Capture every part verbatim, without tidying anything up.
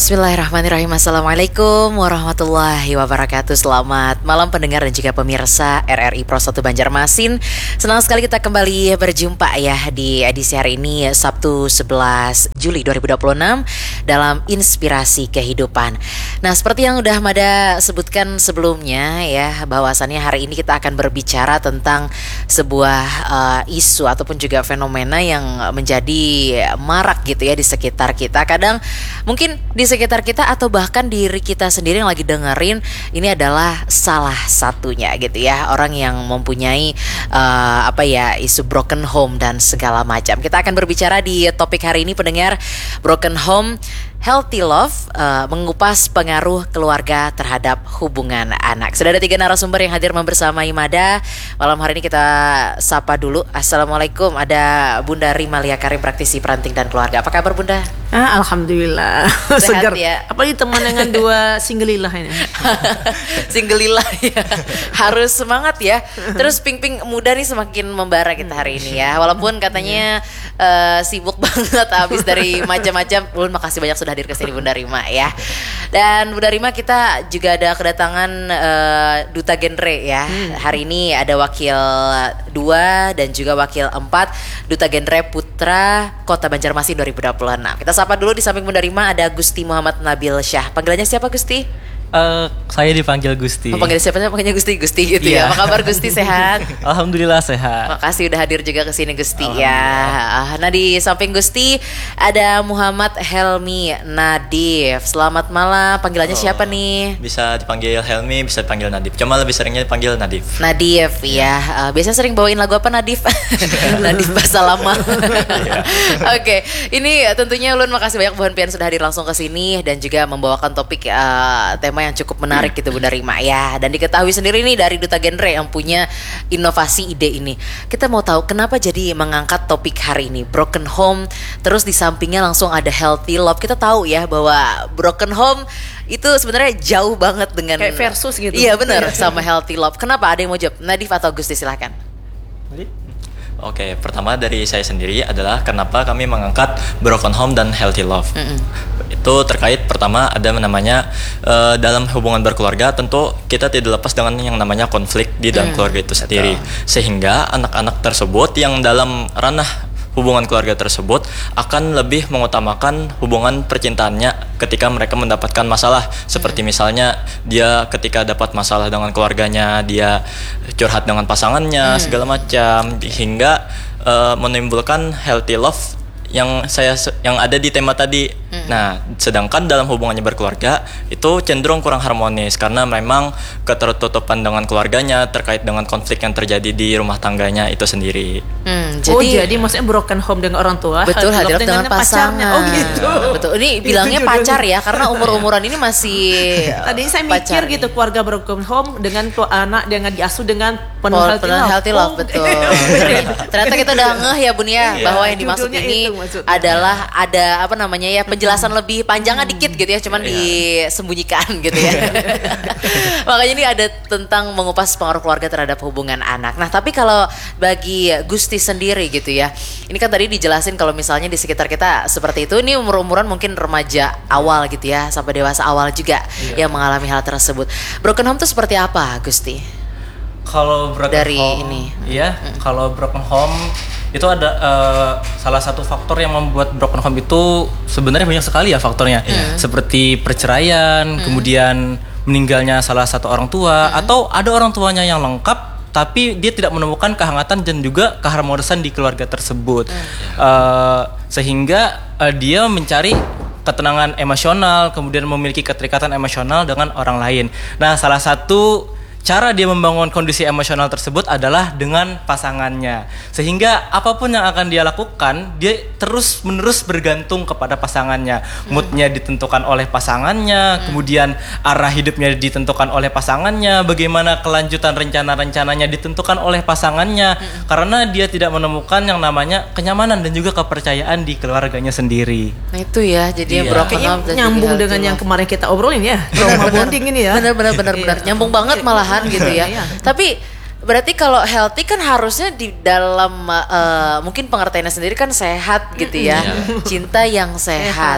Bismillahirrahmanirrahim. Assalamualaikum warahmatullahi wabarakatuh. Selamat malam pendengar dan juga pemirsa R R I Pro satu Banjarmasin. Senang sekali kita kembali berjumpa ya di edisi hari ini Sabtu sebelas Juli dua ribu dua puluh enam dalam Inspirasi Kehidupan. Nah, seperti yang udah Mada sebutkan sebelumnya ya, bahwasannya hari ini kita akan berbicara tentang sebuah uh, isu ataupun juga fenomena yang menjadi marak gitu ya di sekitar kita. Kadang mungkin di di sekitar kita atau bahkan diri kita sendiri yang lagi dengerin ini adalah salah satunya gitu ya, orang yang mempunyai uh, apa ya isu broken home dan segala macam. Kita akan berbicara di topik hari ini pendengar, broken home, healthy love, uh, mengupas pengaruh keluarga terhadap hubungan anak. Sudah ada tiga narasumber yang hadir membersamai Mada. Malam hari ini kita sapa dulu. Assalamualaikum, ada Bunda Rima Lia Karim, praktisi parenting dan keluarga. Apa kabar Bunda? Ah, Alhamdulillah. Sehat segar ya? Apalagi teman dengan dua singgelilah ini. Singgelilah ya. Harus semangat ya. Terus Ping-Ping muda nih semakin membara kita hari ini ya. Walaupun katanya uh, sibuk banget habis dari macam-macam. Ulun makasih banyak sudah hadir ke sini Bunda Rima ya. Dan Bunda Rima, kita juga ada kedatangan uh, duta genre ya. Hmm. Hari ini ada wakil dua dan juga wakil empat duta genre putra Kota Banjarmasin dua ribu dua puluh enam. Kita sapa dulu, di samping Bunda Rima ada Gusti Muhammad Nabil Syah. Panggilannya siapa Gusti? Uh, saya dipanggil Gusti. Oh, panggil siapa? Panggilnya Gusti, Gusti gitu yeah. ya. Apa kabar Gusti, sehat? Alhamdulillah sehat. Makasih udah hadir juga ke sini Gusti ya. Nah, di samping Gusti ada Muhammad Helmi Nadif. Selamat malam. Panggilannya oh, siapa nih? Bisa dipanggil Helmi, bisa dipanggil Nadif. Cuma lebih seringnya dipanggil Nadif. Nadif ya. Uh, biasanya sering bawain lagu apa Nadif? Nadif bahasa lama. Oke, okay. Ini tentunya Ulun makasih banyak Buhan Pian sudah hadir langsung ke sini dan juga membawakan topik uh, tema yang cukup menarik gitu Bunda Rima ya. Dan diketahui sendiri nih dari duta genre yang punya inovasi ide ini. Kita mau tahu kenapa jadi mengangkat topik hari ini broken home, terus di sampingnya langsung ada healthy love. Kita tahu ya bahwa broken home itu sebenarnya jauh banget dengan kayak versus gitu. Iya benar, sama healthy love. Kenapa? Ada yang mau jawab? Nadif atau Gusti, silahkan. Oke, pertama dari saya sendiri adalah kenapa kami mengangkat broken home dan healthy love. Mm-hmm. Itu terkait pertama ada namanya uh, dalam hubungan berkeluarga tentu kita tidak lepas dengan yang namanya konflik di dalam mm. keluarga itu sendiri. Sehingga anak-anak tersebut yang dalam ranah hubungan keluarga tersebut akan lebih mengutamakan hubungan percintaannya ketika mereka mendapatkan masalah. Seperti misalnya dia ketika dapat masalah dengan keluarganya, dia curhat dengan pasangannya, hmm. segala macam, hingga uh, menimbulkan healthy love yang saya yang ada di tema tadi. Hmm. Nah, sedangkan dalam hubungannya berkeluarga itu cenderung kurang harmonis karena memang ketertutupan dengan keluarganya terkait dengan konflik yang terjadi di rumah tangganya itu sendiri. Hmm, jadi, oh, jadi maksudnya broken home dengan orang tua, betul, hadir dengan, dengan pasangan. Oh gitu. Betul. Ini bilangnya pacar ya karena umur-umuran ini masih tadi saya mikir gitu, keluarga broken home dengan tua anak dengan diasuh dengan penuh oh, healthy love. Healthy love, oh, betul. Ternyata kita udah ngeh ya Bun ya, bahwa yang dimaksud ini adalah ada apa namanya ya penjelasan hmm. lebih panjangnya dikit gitu ya, cuman yeah. disembunyikan gitu ya. Makanya ini ada tentang mengupas pengaruh keluarga terhadap hubungan anak. Nah, tapi kalau bagi Gusti sendiri gitu ya, ini kan tadi dijelasin kalau misalnya di sekitar kita seperti itu, ini umur-umuran mungkin remaja awal gitu ya, sampai dewasa awal juga yeah. yang mengalami hal tersebut. Broken home itu seperti apa Gusti? Kalau broken dari home, ini, ya, hmm. kalau broken home itu ada uh, salah satu faktor yang membuat broken home itu sebenarnya banyak sekali ya faktornya, hmm. seperti perceraian, hmm. kemudian meninggalnya salah satu orang tua, hmm. atau ada orang tuanya yang lengkap tapi dia tidak menemukan kehangatan dan juga keharmonisan di keluarga tersebut, hmm. uh, sehingga uh, dia mencari ketenangan emosional, kemudian memiliki keterikatan emosional dengan orang lain. Nah, salah satu cara dia membangun kondisi emosional tersebut adalah dengan pasangannya. Sehingga apapun yang akan dia lakukan, dia terus menerus bergantung kepada pasangannya. Moodnya ditentukan oleh pasangannya, hmm. kemudian arah hidupnya ditentukan oleh pasangannya, bagaimana kelanjutan rencana-rencananya ditentukan oleh pasangannya, hmm. karena dia tidak menemukan yang namanya kenyamanan dan juga kepercayaan di keluarganya sendiri. Nah itu ya, jadi iya. Kayaknya nyambung dengan yang kemarin kita obrolin ya, trauma bonding ini ya. Benar-benar benar-benar nyambung banget malahan gitu ya. Tapi berarti kalau healthy kan harusnya di dalam uh, mungkin pengertiannya sendiri kan sehat gitu ya. Cinta yang sehat.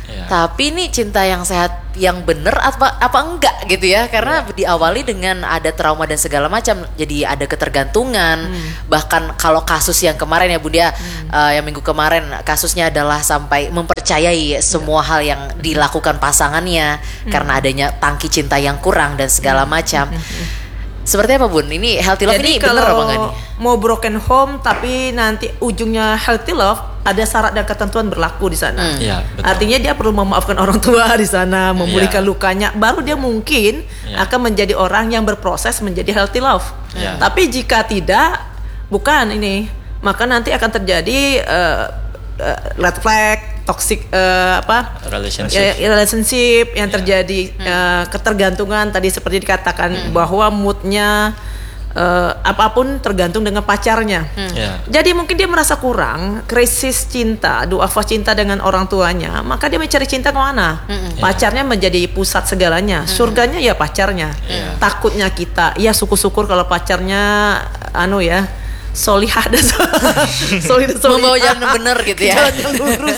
Iya. Tapi ini cinta yang sehat, yang bener apa apa enggak gitu ya? Karena diawali dengan ada trauma dan segala macam, jadi ada ketergantungan. Hmm. Bahkan kalau kasus yang kemarin ya Bunda, hmm. uh, yang minggu kemarin kasusnya adalah sampai mempercayai semua yeah. hal yang dilakukan pasangannya hmm. karena adanya tangki cinta yang kurang dan segala macam. Hmm. Hmm. Seperti apa Bun? Ini healthy love Jadi ini bener apa enggak nih? Mau broken home tapi nanti ujungnya healthy love, ada syarat dan ketentuan berlaku di sana. Hmm. Ya, betul. Artinya dia perlu memaafkan orang tua di sana, memulihkan Ya. lukanya, baru dia mungkin Ya. akan menjadi orang yang berproses menjadi healthy love. Ya. Tapi jika tidak, bukan ini, maka nanti akan terjadi uh, uh, red flag, toxic uh, apa Relationship. ya, ya, relationship yang Ya. terjadi uh, ketergantungan tadi seperti dikatakan Hmm. bahwa moodnya uh, apapun tergantung dengan pacarnya. Ya. Jadi mungkin dia merasa kurang, krisis cinta, duafa cinta dengan orang tuanya, maka dia mencari cinta kemana? Mm-mm. Pacarnya menjadi pusat segalanya, surganya ya pacarnya. Yeah. Takutnya kita, ya syukur-syukur kalau pacarnya anu ya solihah dan solih dan solihah. Membawa jalan bener gitu ya. Jalan yang lurus.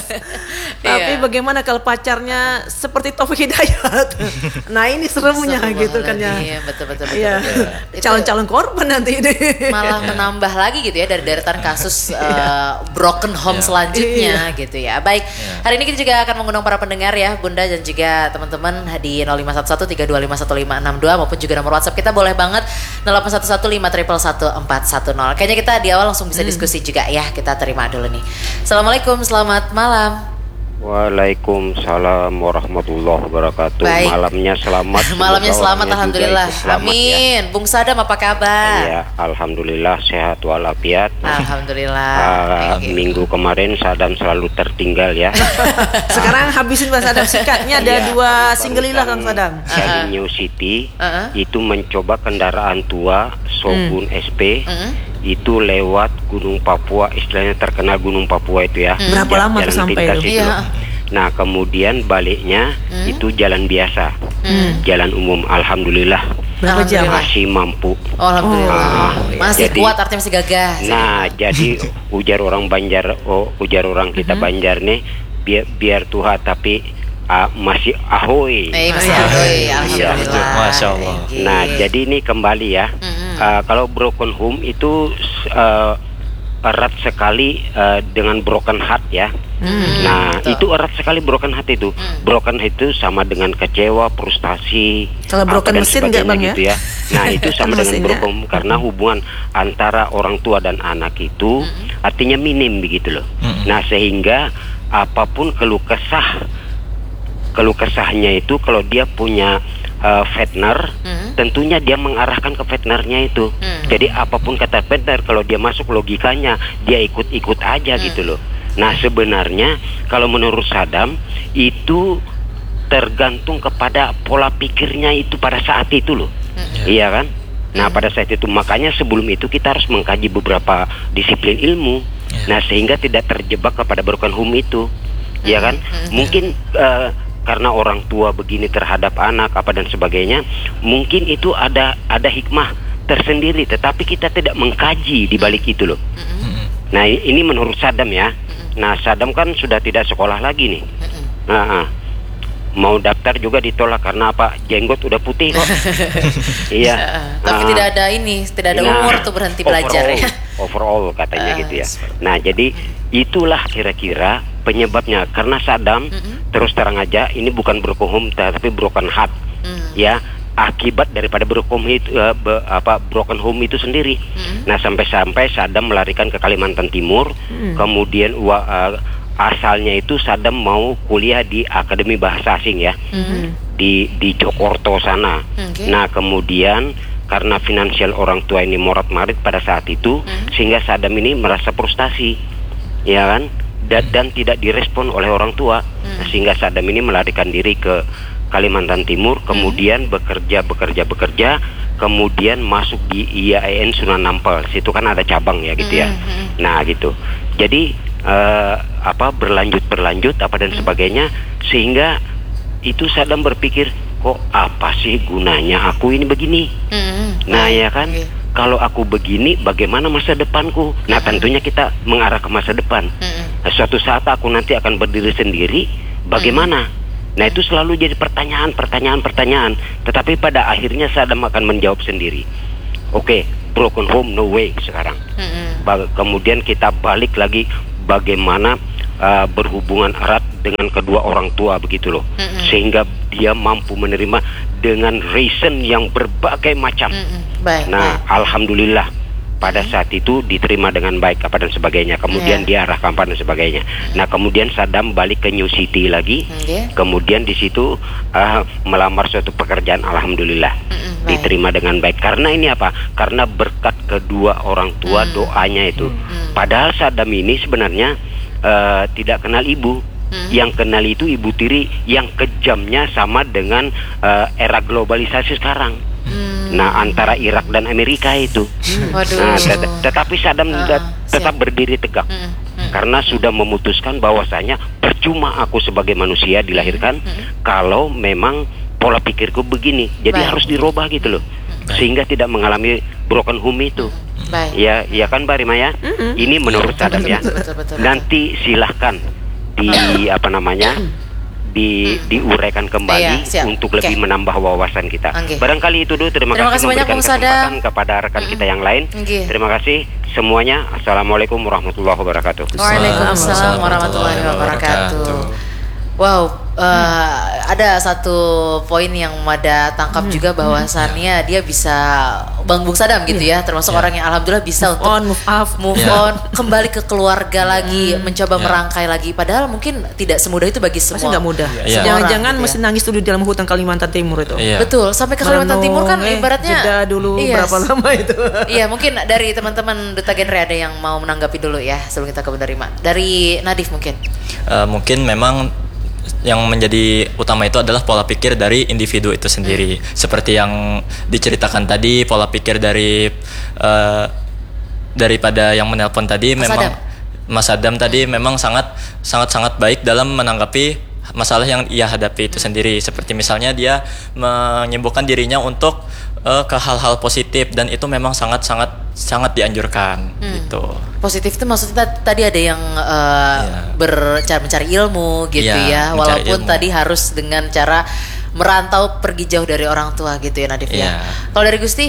Tapi Iya. bagaimana kalau pacarnya seperti Taufik Hidayat? Nah ini seremnya Seru gitu banget kan ya. lagi. Iya, betul betul betul. Iya. betul. Itu Calon-calon korban nanti ini. malah menambah lagi gitu ya dari deretan kasus uh, broken home Iya. selanjutnya gitu ya. Baik, Iya. hari ini kita juga akan mengundang para pendengar ya, Bunda dan juga teman-teman di nol lima satu satu tiga dua lima satu lima enam dua maupun juga nomor WhatsApp kita boleh banget nol delapan satu satu lima satu satu empat satu nol. Kayaknya kita di awal langsung bisa diskusi juga ya. Kita terima dulu nih. Assalamualaikum, selamat malam. Waalaikumsalam warahmatullahi wabarakatuh. Baik. Malamnya selamat. Malamnya Semoga selamat, orangnya alhamdulillah. juga ikut selamat, Amin. Bung Sadam apa kabar? Ya, alhamdulillah sehat walafiat. Alhamdulillah. Ah, Oke. minggu kemarin Sadam selalu tertinggal ya. Sekarang habisin Mas Sadam sikatnya ada Iya, dua barusan singgelilah Kang Sadam. Dari New City Uh-uh. itu mencoba kendaraan tua Shogun S P. Mm-mm. Itu lewat Gunung Papua, istilahnya terkenal Gunung Papua itu ya. Berapa Ja- lama tuh jalan sampai pintas itu? itu Iya. loh. Nah kemudian baliknya Hmm. itu jalan biasa, Hmm. jalan umum. Alhamdulillah Berapa jam? Alhamdulillah. masih mampu. Oh, alhamdulillah. Oh, masih jadi- kuat artinya masih gagah. Nah jadi ujar orang Banjar, oh ujar orang kita Banjar nih, biar biar tua tapi ah, masih ahoy. Eh, masih Iya. ahoy, Iya, alhamdulillah. betul. Masya Allah. Oke. Nah jadi ini kembali ya. Mm-mm. Uh, kalau broken home itu uh, erat sekali uh, dengan broken heart ya. Mm, Nah betul. itu erat sekali broken heart itu. Mm. Broken heart itu sama dengan kecewa, frustasi. Kalau apa broken dan mesin sebagainya nggak, Bang, ya? gitu ya. Nah itu sama dengan Mesinnya. broken karena hubungan antara orang tua dan anak itu artinya minim begitu loh. Mm-mm. Nah sehingga apapun keluh kesah keluh kesahnya itu kalau dia punya uh, partner, Hmm. tentunya dia mengarahkan ke partnernya itu. Hmm. Jadi apapun kata partner, kalau dia masuk logikanya, dia ikut-ikut aja gitu loh. Nah sebenarnya kalau menurut Sadam itu tergantung kepada pola pikirnya itu pada saat itu loh, iya kan? Nah pada saat itu makanya sebelum itu kita harus mengkaji beberapa disiplin ilmu. Nah sehingga tidak terjebak kepada broken home itu, iya kan? Mungkin eh, karena orang tua begini terhadap anak apa dan sebagainya, mungkin itu ada ada hikmah tersendiri, tetapi kita tidak mengkaji di balik itu loh. Nah i- ini menurut Sadam ya. Nah Sadam kan sudah tidak sekolah lagi nih. Nah, ah. mau daftar juga ditolak karena apa? Jenggot udah putih kok. Iya. Tapi Ah. tidak ada ini, tidak ada Nah, umur tuh berhenti belajar overall, ya. Overall katanya Ah, gitu ya. Nah jadi itulah kira-kira penyebabnya. Karena Sadam terus terang aja ini bukan broken home tapi broken heart. Mm. Ya akibat daripada broken home itu eh, be- apa broken home itu sendiri. Nah sampai-sampai Sadam melarikan ke Kalimantan Timur. Kemudian wa, eh, asalnya itu Sadam mau kuliah di Akademi Bahasa Asing ya. Di di Jokorto sana. Oke. Nah kemudian karena finansial orang tua ini morat-marit pada saat itu, sehingga Sadam ini merasa frustasi, ya kan, dan, dan tidak direspon oleh orang tua, Nah, sehingga Sadam ini melarikan diri ke Kalimantan Timur, kemudian bekerja bekerja bekerja, kemudian masuk di I A I N Sunan Ampel, situ kan ada cabang ya gitu ya, nah gitu, jadi eh, apa berlanjut berlanjut apa dan sebagainya, sehingga itu Sadam berpikir kok apa sih gunanya aku ini begini. Mm-mm. Nah ya kan, Oke. kalau aku begini bagaimana masa depanku? Nah tentunya kita mengarah ke masa depan. Mm-mm. Nah, suatu saat aku nanti akan berdiri sendiri, Bagaimana? Nah itu selalu jadi pertanyaan, pertanyaan, pertanyaan. Tetapi pada akhirnya Saddam akan menjawab sendiri. Oke, okay, broken home no way sekarang. Ba- kemudian kita balik lagi bagaimana uh, berhubungan erat dengan kedua orang tua begitu loh, sehingga dia mampu menerima dengan reason yang berbagai macam. Baik, Nah, baik. alhamdulillah pada saat itu diterima dengan baik apa dan sebagainya. Kemudian Yeah. diarahkan apa dan sebagainya. Nah, kemudian Saddam balik ke New City lagi. Okay. Kemudian di situ uh, melamar suatu pekerjaan, alhamdulillah baik. diterima dengan baik. Karena ini apa? Karena berkat kedua orang tua doanya itu. Padahal Saddam ini sebenarnya uh, tidak kenal ibu. Yang kenal itu ibu tiri yang kejamnya sama dengan uh, era globalisasi sekarang. Nah, antara Irak dan Amerika itu. Waduh. Nah, tet- tetapi Saddam Ah, tet- tetap siap. berdiri tegak karena sudah memutuskan bahwasanya percuma aku sebagai manusia dilahirkan kalau memang pola pikirku begini. Jadi Baik. harus dirubah gitu loh, sehingga tidak mengalami broken home itu. Baik. Ya, ya kan Mbak Rima ya. Ini menurut Saddam ya. Betul, betul, betul. Nanti silahkan di apa namanya di diuraikan kembali Iya, siap. untuk Oke. lebih menambah wawasan kita. Oke. Barangkali itu dulu. Terima, Terima kasih banyak, memberikan Bung Saddam. kesempatan kepada rekan kita yang lain. Oke. Terima kasih semuanya. Assalamualaikum warahmatullahi wabarakatuh. Waalaikumsalam warahmatullahi wabarakatuh. Wow, eh, ada satu poin yang Mada tangkap juga bahwasannya dia bisa Bang Bung Saddam gitu ya, termasuk orang yang alhamdulillah bisa Move untuk on, move off. move Ya. on, kembali ke keluarga lagi, mencoba Ya. merangkai lagi. Padahal mungkin tidak semudah itu bagi semua. Pasti nggak mudah. Iya. Jangan-jangan Orang, gitu mesti ya. nangis dulu di dalam hutan Kalimantan Timur itu. Iya. Betul, sampai ke Kalimantan Timur kan Merenung, eh, ibaratnya jeda dulu Iya, berapa lama itu. Iya, mungkin dari teman-teman Duta Genre ada yang mau menanggapi dulu ya sebelum kita ke Bunda Rima. Dari Nadif mungkin. Eh, mungkin memang yang menjadi utama itu adalah pola pikir dari individu itu sendiri. Seperti yang diceritakan tadi, pola pikir dari eh, daripada yang menelpon tadi Mas memang Adam. Mas Adam tadi memang sangat sangat sangat baik dalam menanggapi masalah yang ia hadapi itu sendiri. Seperti misalnya dia menyembuhkan dirinya untuk eh, ke hal-hal positif, dan itu memang sangat sangat sangat dianjurkan gitu. Positif itu maksudnya t- tadi ada yang uh, Iya. bercara mencari ilmu gitu Iya, ya, mencari walaupun ilmu. tadi harus dengan cara merantau pergi jauh dari orang tua gitu ya Nadif ya. Iya. Kalau dari Gusti,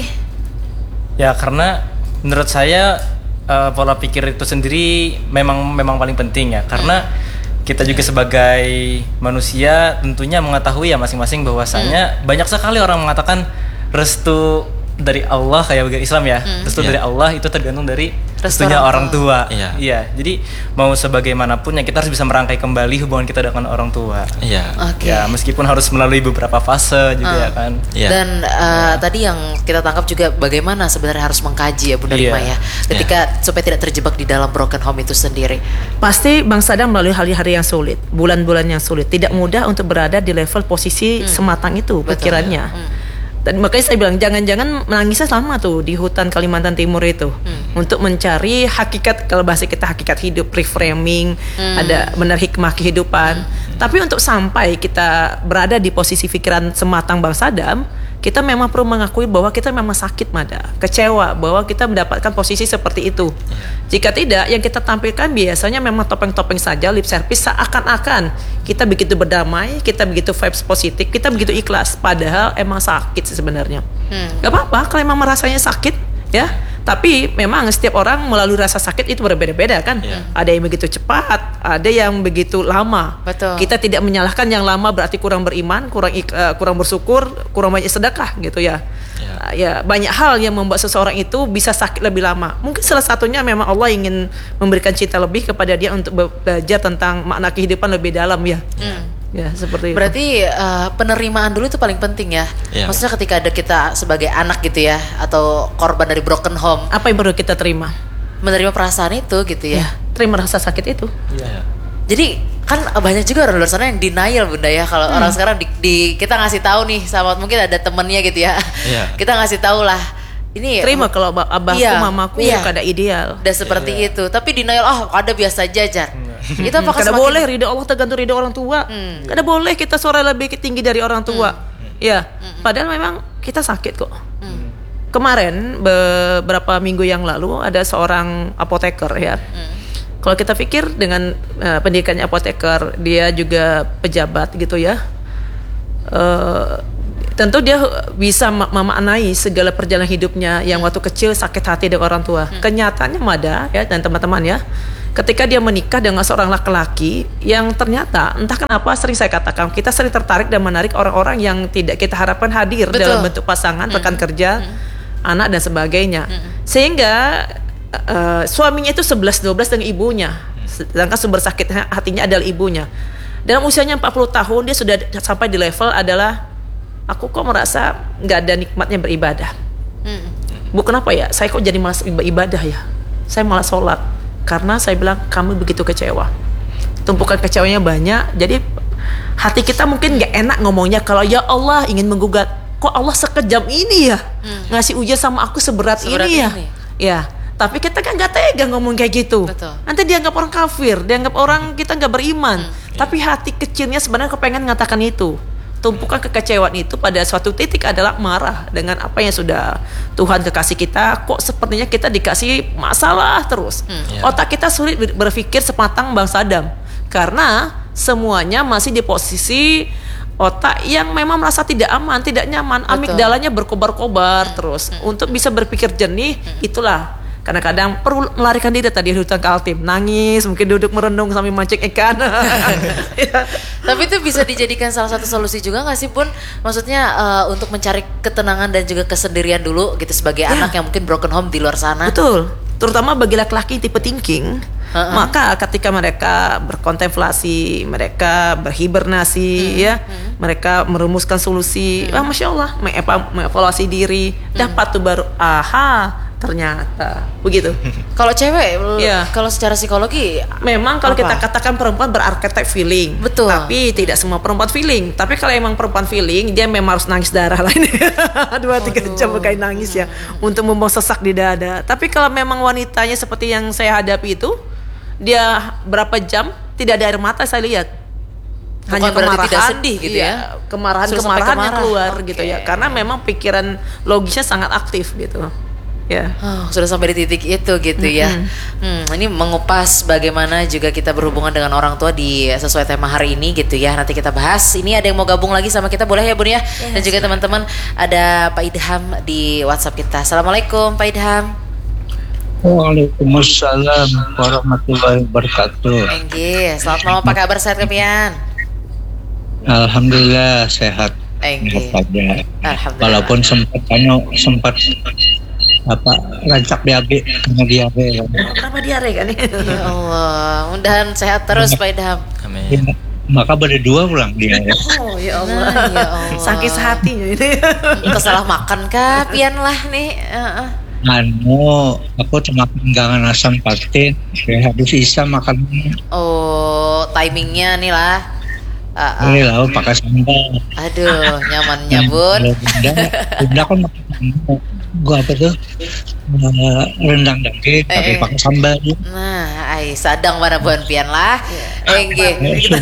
Ya karena menurut saya eh, pola pikir itu sendiri memang memang paling penting ya, karena kita juga sebagai manusia tentunya mengetahui ya masing-masing bahwasanya banyak sekali orang mengatakan restu dari Allah kayak bagi Islam ya, restu Iya. dari Allah itu tergantung dari Restu restunya orang orang tua. Iya. Jadi mau sebagaimanapun ya kita harus bisa merangkai kembali hubungan kita dengan orang tua. Iya. oke. Ya meskipun harus melalui beberapa fase juga ya kan. Iya. Dan uh, tadi yang kita tangkap juga bagaimana sebenarnya harus mengkaji ya Bunda Iya. Rima ya, ketika supaya tidak terjebak di dalam broken home itu sendiri. Pasti Bang Saddam melalui hari-hari yang sulit, bulan-bulan yang sulit, tidak mudah untuk berada di level posisi sematang itu Betul. pikirannya. Dan makanya saya bilang jangan-jangan menangisnya selama tuh di hutan Kalimantan Timur itu untuk mencari hakikat, kalau bahasa kita hakikat hidup, reframing, ada benar hikmah kehidupan. Tapi untuk sampai kita berada di posisi pikiran sematang Bang Saddam, kita memang perlu mengakui bahwa kita memang sakit, Mada, kecewa bahwa kita mendapatkan posisi seperti itu. Jika tidak, yang kita tampilkan biasanya memang topeng-topeng saja, lip service, seakan-akan kita begitu berdamai, kita begitu vibes positif, kita begitu ikhlas, padahal emang sakit sebenarnya. Gak apa-apa kalau emang merasanya sakit, ya. Tapi memang setiap orang melalui rasa sakit itu berbeda-beda kan. Iya. Ada yang begitu cepat, ada yang begitu lama. Betul. Kita tidak menyalahkan yang lama berarti kurang beriman, kurang ik- eh, kurang bersyukur, kurang banyak sedekah gitu ya. Ya. Uh, ya banyak hal yang membuat seseorang itu bisa sakit lebih lama. Mungkin salah satunya memang Allah ingin memberikan cinta lebih kepada dia untuk be- belajar tentang makna kehidupan lebih dalam ya. Ya seperti itu. Berarti uh, penerimaan dulu itu paling penting ya. Iya. Maksudnya ketika ada kita sebagai anak gitu ya, atau korban dari broken home, Apa yang perlu kita terima? menerima perasaan itu gitu ya. Ya, terima rasa sakit itu. Iya. Jadi kan banyak juga orang luar sana yang denial Bunda ya. Kalau orang sekarang di, di- kita ngasih tahu nih sama mungkin ada temennya gitu ya. Iya. Kita ngasih tahu lah. Ini Terima kalau ab- abahku, Iya, mamaku iya. kada ideal. udah seperti itu. Tapi denial, oh ada biasa jajar. Itu apakah Kada semakin- boleh ridho Allah tergantung ridho orang tua. Kada boleh kita suara lebih tinggi dari orang tua. Ya, padahal memang kita sakit kok. Kemarin beberapa minggu yang lalu ada seorang apoteker ya. Kalau kita pikir dengan uh, pendidikannya apoteker, dia juga pejabat gitu ya, uh, tentu dia bisa memaknai segala perjalanan hidupnya yang waktu kecil sakit hati dengan orang tua. Hmm. Kenyataannya ada ya, dan teman-teman ya, ketika dia menikah dengan seorang laki-laki yang ternyata entah kenapa sering saya katakan kita sering tertarik dan menarik orang-orang yang tidak kita harapkan hadir. Betul. Dalam bentuk pasangan, hmm. rekan kerja, hmm. anak dan sebagainya. Hmm. Sehingga uh, suaminya itu sebelas dua belas dengan ibunya, sedangkan sumber sakit hatinya adalah ibunya. Dalam usianya empat puluh tahun dia sudah sampai di level adalah, aku kok merasa nggak ada nikmatnya beribadah. Hmm. Bu, kenapa ya? Saya kok jadi malas ibadah ya? Saya malas sholat. Karena saya bilang, kamu begitu kecewa. Tumpukan kecewanya banyak. Jadi hati kita mungkin nggak enak ngomongnya. Kalau ya Allah ingin menggugat, kok Allah sekejam ini ya? Hmm. Ngasih ujian sama aku seberat, seberat ini ya? Ini. Ya. Tapi kita kan nggak tega ngomong kayak gitu. Betul. Nanti dianggap orang kafir, dianggap orang kita nggak beriman. Hmm. Tapi hati kecilnya sebenarnya kepengen ngatakan itu. Tumpukan kekecewaan itu pada suatu titik adalah marah dengan apa yang sudah Tuhan kekasih kita. Kok sepertinya kita dikasih masalah terus. hmm, yeah. Otak kita sulit berpikir sematang Bang Sadam, karena semuanya masih di posisi otak yang memang merasa tidak aman, tidak nyaman. Betul. Amigdalanya berkobar-kobar hmm. terus. hmm. Untuk bisa berpikir jernih, hmm. itulah kadang-kadang perlu melarikan diri tadi di hutan Kaltim, nangis, mungkin duduk merenung sambil mancing ikan. Ya. Tapi itu bisa dijadikan salah satu solusi juga nggak sih, Bun? Maksudnya uh, untuk mencari ketenangan dan juga kesendirian dulu gitu sebagai ya. Anak yang mungkin broken home di luar sana. Betul. Terutama bagi laki-laki tipe thinking, uh-uh. maka ketika mereka berkontemplasi, mereka berhibernasi, hmm. ya, hmm. mereka merumuskan solusi, hmm. ah, masya Allah, mengevaluasi diri, hmm. dapat tuh baru, aha. Ternyata begitu. Kalau cewek, ya. Kalau secara psikologi, memang kalau apa? Kita katakan perempuan berarketype feeling, betul. Tapi tidak semua perempuan feeling. Tapi kalau emang perempuan feeling, dia memang harus nangis darah lain dua tiga jam berkali nangis ya, untuk membuang sesak di dada. Tapi kalau memang wanitanya seperti yang saya hadapi itu, dia berapa jam tidak ada air mata saya lihat. Hanya bukan kemarahan, tidak sedih gitu iya, ya. Kemarahan-kemarahan yang keluar okay. gitu ya. Karena memang pikiran logisnya sangat aktif gitu. Ya. Oh, sudah sampai di titik itu gitu ya. Mm-hmm. Hmm, ini mengupas bagaimana juga kita berhubungan dengan orang tua di sesuai tema hari ini gitu ya. Nanti kita bahas. Ini ada yang mau gabung lagi sama kita, boleh ya Bun ya? Yes. Dan juga teman-teman, ada Pak Idham di WhatsApp kita. Assalamualaikum Pak Idham. Waalaikumsalam warahmatullahi wabarakatuh. Enggih, selamat malam, apa kabar, sehat kepian? Alhamdulillah sehat. Enggih. Alhamdulillah. Walaupun sempat kan sempat apa rancak B A B karena diare. Kenapa diare kan? Ya Allah, mudahan sehat terus Pak Idham. Amin. Ya, maka berdua pulang dia. Oh ya Allah, nah, ya Allah. Sakit hatinya ini. Kita salah makan kah? Pian lah nih. Uh-uh. Anu, aku cuma penggangan asam patin. Ya, habis isa makan. Oh, timingnya nih lah. Uh, uh. Ini lah, pakai sambal. Aduh, nyamannya Bun. Bunda kan makan gua apa tuh uh, rendang daging tapi eh, pakai sambal. Nah, ai sadang mana buan pian lah. Enggih.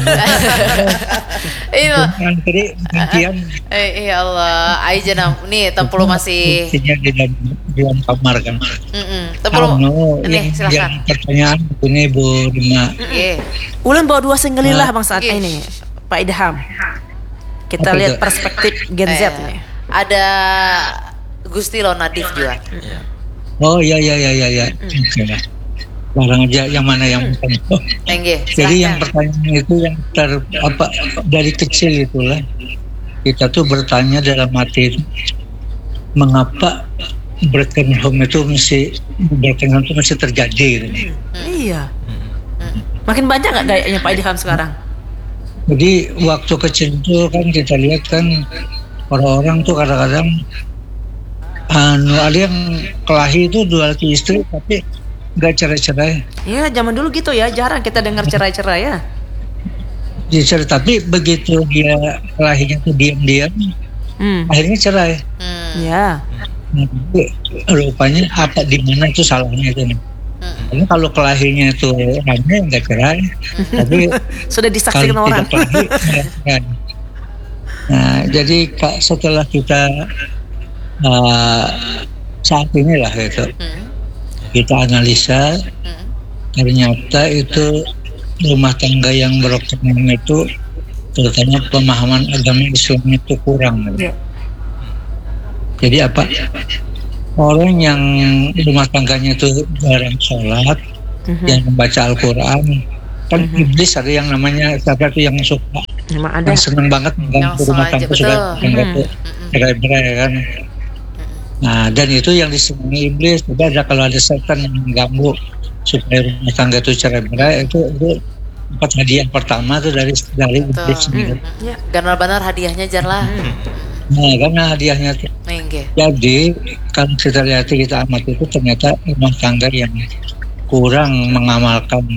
Iya. Jadi pian. Eh ya Allah, ai jenam nih tempulu masih di dalam di dalam kamar kan. Heeh. Tempulu. Ini silakan. Pertanyaan ini Bu Rima. Nggih. Ulun bawa dua singgelilah Bang saat ini. Pak Idham. Kita apa lihat itu? Perspektif Gen Z eh, nih. Ada Gusti Lo Nadif juga. Oh iya iya iya iya. Ya. Hmm. Barang aja yang mana yang hmm. Enggih, jadi yang pertanyaan itu yang ter apa dari kecil itulah kita tuh bertanya dalam hati mengapa broken home itu mesti broken home itu mesti terjadi gitu. Hmm. Iya. Hmm. Makin banyak nggak kayaknya Pak Idham sekarang? Jadi waktu kecil itu kan kita lihat kan orang-orang tuh kadang-kadang anu ada yang kelahi itu dua laki istri tapi nggak cerai-cerai. Iya zaman dulu gitu ya, jarang kita dengar cerai-cerai ya. Dicerai tapi begitu dia kelahinya tuh diam-diam, hmm. akhirnya cerai. Hmm. Ya. Nah, rupanya apa di mana itu salahnya itu nih? Karena kalau kelahinya itu hanya nggak cerai, tapi sudah disaksikan orang. Kelahi, ya. Nah jadi setelah kita uh, saat inilah gitu, hmm. kita analisa, hmm. ternyata itu rumah tangga yang broken home itu terutama pemahaman agama Islam itu kurang. Ya. Jadi apa? Orang yang rumah tangganya itu jarang sholat, Mhm. yang membaca Al-Quran, kan iblis ada yang namanya siapa itu yang suka, Memang ada. yang senang banget mengganggu Yang rumah sengaja, tangga suka betul. tangga itu cerai-berai kan. Nah, dan itu yang disenangi iblis. Jadi ada kalau ada setan yang mengganggu supaya rumah tangga itu cerai-berai, itu itu empat hadiah pertama tuh dari dari iblis sendiri. Ya. Benar-benar hadiahnya jar lah. Nah, karena hadiahnya tuh. Nggih. Jadi kalau kita lihat kita amati itu ternyata rumah tangga yang kurang mengamalkan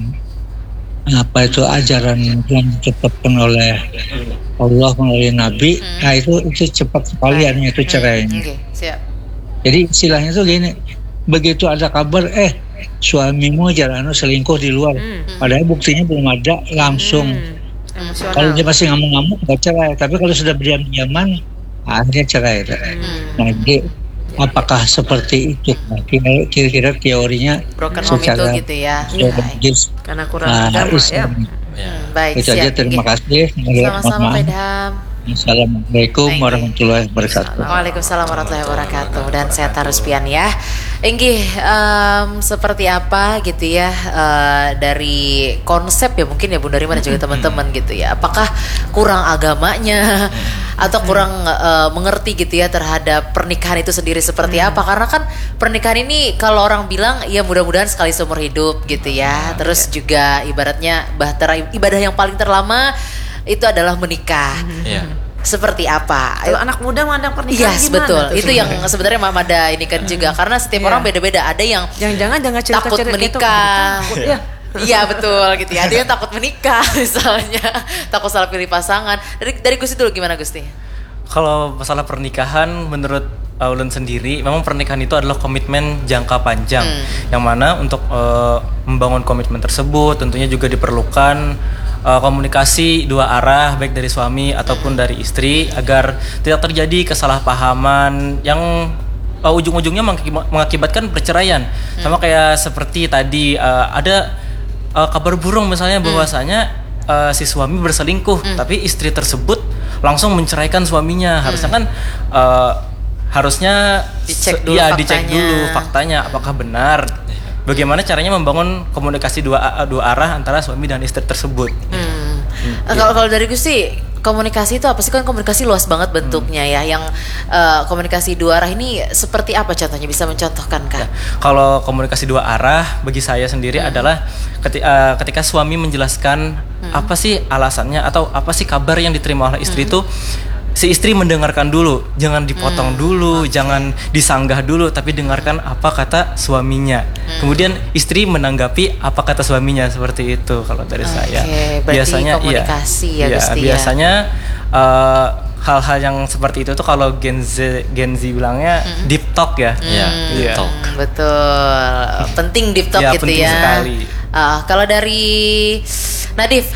apa itu ajaran yang ditetapkan oleh Allah melalui Nabi, Hmm. nah itu itu cepat sekali akhirnya itu cerai. Oke, siap. Jadi istilahnya tuh gini, begitu ada kabar eh suamimu jalan selingkuh di luar, Hmm. padahal buktinya belum ada, langsung Hmm. kalau dia Emosional. masih ngamuk-ngamuk nggak cerai, tapi kalau sudah berdiam-diaman akhirnya cerai. Nah, jadi apakah seperti itu? Nah, kira- kira-kira teorinya Broken home itu secara gitu ya. teologis. Karena kurang Nah, agama ya. Islam. Ya. Hmm, baik, Itu aja, siap. terima Nggih. kasih. Sama-sama Mohon Pak maaf. Idham. Assalamualaikum Thank you. warahmatullahi wabarakatuh. Waalaikumsalam warahmatullahi wabarakatuh. Dan saya Tarus Pian ya. Enggih, em, seperti apa gitu ya eh, dari konsep ya mungkin ya Bunda Rima dan juga teman-teman gitu ya. Apakah kurang agamanya atau kurang eh, mengerti gitu ya terhadap pernikahan itu sendiri seperti apa? Karena kan pernikahan ini kalau orang bilang ya mudah-mudahan sekali seumur hidup gitu ya. Terus juga ibaratnya bahtera ibadah yang paling terlama itu adalah menikah. Iya. Seperti apa? Kalau anak muda mandang pernikahan Yes, gimana betul. tuh Itu yang sebenarnya? sebenarnya Mama ada ini kan juga karena setiap Iya. orang beda-beda. Ada yang Jangan-jangan jangan cerita takut cerita menikah. Takut ya. Iya betul gitu ya. Ada yang takut menikah misalnya, takut salah pilih pasangan. Dari dari Gusti dulu gimana Gusti? Kalau masalah pernikahan, menurut uh, Ulun sendiri, memang pernikahan itu adalah komitmen jangka panjang, yang mana untuk uh, membangun komitmen tersebut tentunya juga diperlukan uh, komunikasi dua arah, baik dari suami ataupun dari istri, agar tidak terjadi kesalahpahaman yang uh, ujung-ujungnya mengakibat- mengakibatkan perceraian. Sama kayak seperti tadi uh, ada uh, kabar burung misalnya bahwasanya uh, si suami berselingkuh, tapi istri tersebut langsung menceraikan suaminya. Harusnya kan uh, harusnya Dicek se- dulu ya, dicek faktanya. dulu faktanya apakah benar. Bagaimana caranya membangun komunikasi dua dua arah antara suami dan istri tersebut. Hmm. Eh, Kalau kalau dari Gusti komunikasi itu apa sih? Kan komunikasi luas banget bentuknya ya. Yang eh, komunikasi dua arah ini seperti apa contohnya? Bisa mencontohkan Kak? Kalau komunikasi dua arah bagi saya sendiri adalah keti- eh, ketika suami menjelaskan apa sih alasannya atau apa sih kabar yang diterima oleh istri itu, si istri mendengarkan dulu, jangan dipotong dulu, jangan disanggah dulu, tapi dengarkan apa kata suaminya. Kemudian istri menanggapi apa kata suaminya, seperti itu kalau dari Oke, saya. berarti komunikasi ya, iya, Gusti ya. biasanya eh, hal-hal yang seperti itu tuh kalau Gen Z Gen Z bilangnya deep talk ya. Iya, Iya. talk. Hmm, betul. Penting deep talk Ya, gitu penting ya. sekali. Ah, kalau dari Nadif,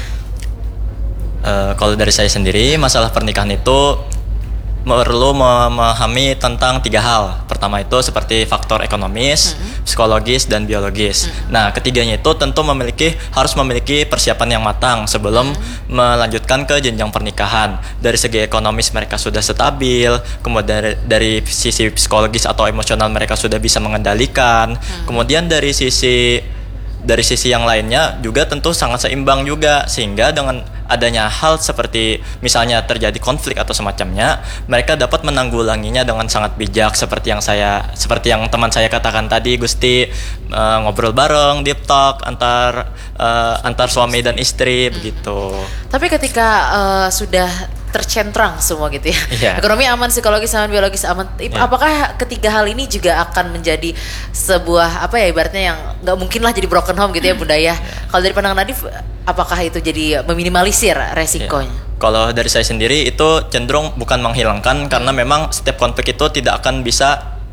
Eh, kalau dari saya sendiri, masalah pernikahan itu perlu memahami tentang tiga hal. Pertama itu seperti faktor ekonomis, psikologis, dan biologis. Nah, ketiganya itu tentu memiliki harus memiliki persiapan yang matang sebelum melanjutkan ke jenjang pernikahan. Dari segi ekonomis mereka sudah stabil, kemudian dari, dari sisi psikologis atau emosional mereka sudah bisa mengendalikan. Kemudian dari sisi dari sisi yang lainnya juga tentu sangat seimbang juga, sehingga dengan adanya hal seperti misalnya terjadi konflik atau semacamnya, mereka dapat menanggulanginya dengan sangat bijak, seperti yang saya seperti yang teman saya katakan tadi, Gusti, eh, ngobrol bareng, deep talk antar eh, antar suami dan istri begitu. tapi ketika eh, sudah tercentrang semua gitu ya, Iya. ekonomi aman, psikologis aman, biologis aman, I- Iya. apakah ketiga hal ini juga akan menjadi sebuah apa ya ibaratnya yang nggak mungkin lah jadi broken home gitu ya Bunda ya? Kalau dari pandangan Nadif, apakah itu jadi meminimalisir resikonya? Ya. Kalau dari saya sendiri itu cenderung bukan menghilangkan, karena memang setiap konflik itu tidak akan bisa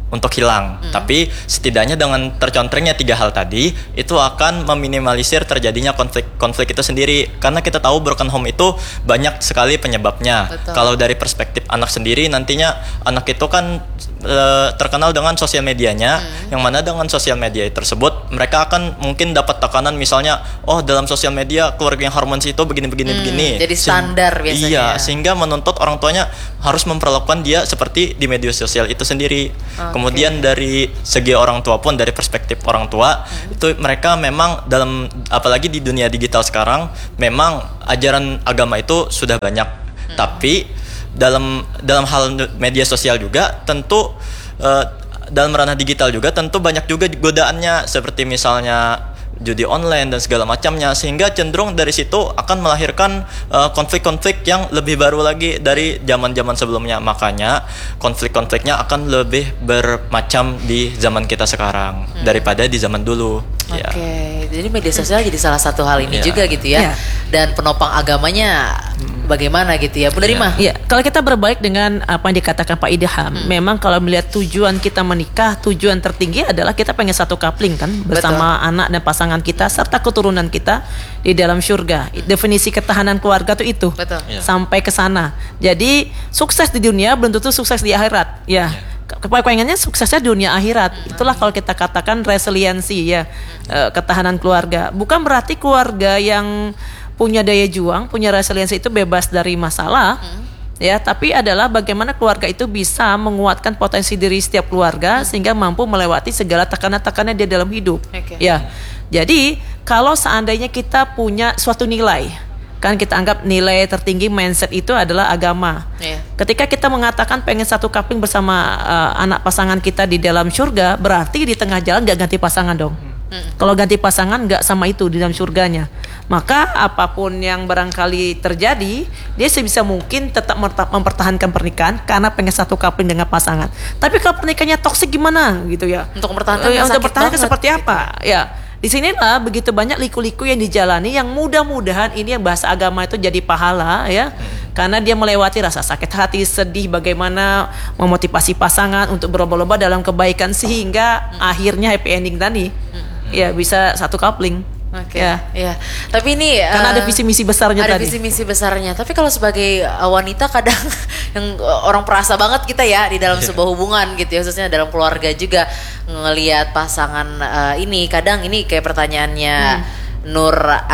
untuk hilang. Hmm. Tapi setidaknya dengan tercontrengnya tiga hal tadi itu akan meminimalisir terjadinya konflik-konflik itu sendiri. Karena kita tahu broken home itu banyak sekali penyebabnya. Betul. Kalau dari perspektif anak sendiri, nantinya anak itu kan e, terkenal dengan sosial medianya, hmm. yang mana dengan sosial media tersebut mereka akan mungkin dapat tekanan, misalnya oh dalam sosial media keluarga yang harmonis itu begini-begini hmm, begini. Jadi standar Se- biasanya. Iya, sehingga menuntut orang tuanya harus memperlakukan dia seperti di media sosial itu sendiri. Okay. Kemudian dari segi orang tua pun, dari perspektif orang tua, hmm. itu mereka memang dalam, apalagi di dunia digital sekarang, memang ajaran agama itu sudah banyak. Hmm. Tapi dalam dalam hal media sosial juga tentu uh, dalam ranah digital juga tentu banyak juga godaannya, seperti misalnya judi online dan segala macamnya, sehingga cenderung dari situ akan melahirkan uh, konflik-konflik yang lebih baru lagi dari zaman-zaman sebelumnya. Makanya konflik-konfliknya akan lebih bermacam di zaman kita sekarang hmm. daripada di zaman dulu. Oke, okay. ya. Jadi media sosial jadi salah satu hal ini yeah. juga gitu ya. Yeah. Dan penopang agamanya hmm. bagaimana gitu ya, Bu Narima? Iya, yeah. kalau kita berbalik dengan apa yang dikatakan Pak Idham, hmm. memang kalau melihat tujuan kita menikah, tujuan tertinggi adalah kita pengen satu coupling kan, bersama Betul. anak dan pasangan kita serta keturunan kita di dalam surga. Hmm. Definisi ketahanan keluarga tuh itu. Betul. Yeah. Sampai ke sana. Jadi sukses di dunia belum tentu sukses di akhirat. Ya. Yeah. Kepengennya suksesnya dunia akhirat. Itulah kalau kita katakan resiliensi ya, uh, ketahanan keluarga. Bukan berarti keluarga yang punya daya juang, punya resiliensi itu bebas dari masalah, hmm. ya. Tapi adalah bagaimana keluarga itu bisa menguatkan potensi diri setiap keluarga hmm. sehingga mampu melewati segala tekanan-tekanan dia dalam hidup. Okay. Ya. Jadi kalau seandainya kita punya suatu nilai, kan kita anggap nilai tertinggi mindset itu adalah agama. Yeah. Ketika kita mengatakan pengen satu coupling bersama uh, anak pasangan kita di dalam surga, berarti di tengah jalan gak ganti pasangan dong. Mm. Kalau ganti pasangan gak sama itu di dalam surganya. Maka apapun yang barangkali terjadi, dia sebisa mungkin tetap mempertahankan pernikahan karena pengen satu coupling dengan pasangan. Tapi kalau pernikahannya toksik gimana gitu ya? Untuk mempertahankan, uh, untuk mempertahankan seperti apa? Gitu. Ya. Di sinilah begitu banyak liku-liku yang dijalani, yang mudah-mudahan ini yang bahasa agama itu jadi pahala ya, hmm. karena dia melewati rasa sakit hati, sedih, bagaimana memotivasi pasangan untuk berlomba-lomba dalam kebaikan sehingga hmm. akhirnya happy ending tadi, hmm. ya bisa satu coupling. Oke, okay. ya, ya. Tapi ini karena uh, ada visi misi besarnya ada tadi. Ada visi misi besarnya. Tapi kalau sebagai uh, wanita kadang yang uh, orang perasa banget kita ya di dalam yeah. sebuah hubungan gitu ya, khususnya dalam keluarga juga ngelihat pasangan uh, ini. Kadang ini kayak pertanyaannya hmm. Nur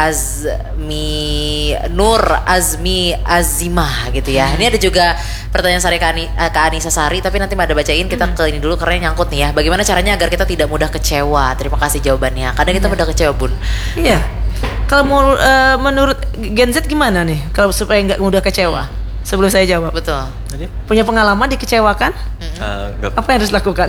Azmi Nur Azmi Azimah gitu ya. Hmm. Ini ada juga pertanyaan Sari ke, Ani, ke Anissa Sari, tapi nanti ada bacain, kita hmm. ke ini dulu karena nyangkut nih ya. Bagaimana caranya agar kita tidak mudah kecewa? Terima kasih jawabannya. Kadang kita yeah. mudah kecewa, Bun. Iya. Kalau mau uh, menurut Gen Z gimana nih kalau supaya nggak mudah kecewa? Sebelum saya jawab. Betul. Jadi, punya pengalaman dikecewakan? Uh, Apa yang harus lakukan?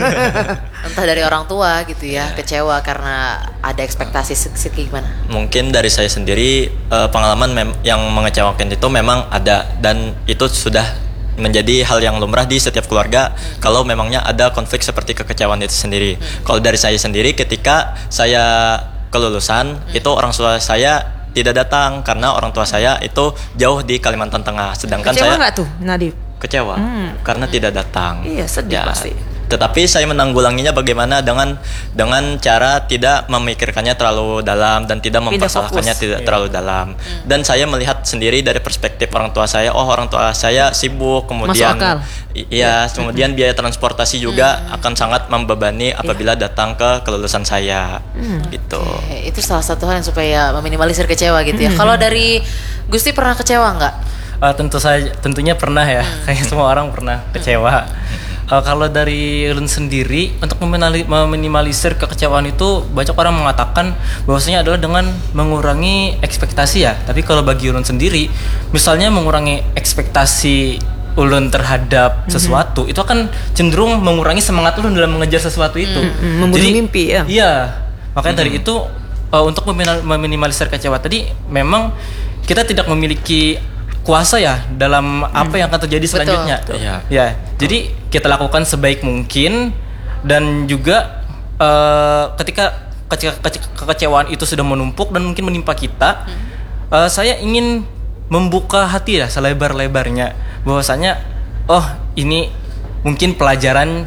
Entah dari orang tua gitu ya, kecewa karena ada ekspektasi sedikit gimana? Mungkin dari saya sendiri uh, pengalaman mem- yang mengecewakan itu memang ada, dan itu sudah menjadi hal yang lumrah di setiap keluarga hmm. kalau memangnya ada konflik seperti kekecewaan itu sendiri. Hmm. Kalau dari saya sendiri, ketika saya kelulusan hmm. itu orang tua saya tidak datang karena orang tua saya itu jauh di Kalimantan Tengah, sedangkan kecewa saya nggak tuh Nadif? Kecewa hmm. karena hmm. tidak datang. Iya, sedih ya, pasti. Tetapi saya menanggulanginya bagaimana dengan dengan cara tidak memikirkannya terlalu dalam dan tidak mempersalahkannya tidak yeah. terlalu dalam. Hmm. Dan saya melihat sendiri dari perspektif orang tua saya, oh orang tua saya sibuk, kemudian iya, kemudian biaya transportasi juga hmm. akan sangat membebani apabila yeah. datang ke kelulusan saya. Hmm. Gitu. Okay. Itu salah satu hal yang supaya meminimalisir kecewa gitu ya. Hmm. Kalau dari Gusti pernah kecewa nggak? Uh, tentu saja, tentunya pernah ya. Hmm. Kayak semua orang pernah kecewa. Hmm. Uh, kalau dari Ulun sendiri, untuk meminimalisir kekecewaan itu banyak orang mengatakan bahwasanya adalah dengan mengurangi ekspektasi ya. Tapi kalau bagi Ulun sendiri, misalnya mengurangi ekspektasi Ulun terhadap mm-hmm. sesuatu, itu akan cenderung mengurangi semangat Ulun dalam mengejar sesuatu itu. Mm-hmm. Membunuh mimpi ya. Iya, makanya mm-hmm. dari itu uh, untuk meminimalisir kecewa tadi, memang kita tidak memiliki kuasa ya dalam apa hmm. yang akan terjadi selanjutnya. Betul, betul. Ya. ya, jadi kita lakukan sebaik mungkin, dan juga uh, ketika kece- kece- kekecewaan itu sudah menumpuk dan mungkin menimpa kita, hmm. uh, saya ingin membuka hati ya selebar-lebarnya, bahwasanya oh ini mungkin pelajaran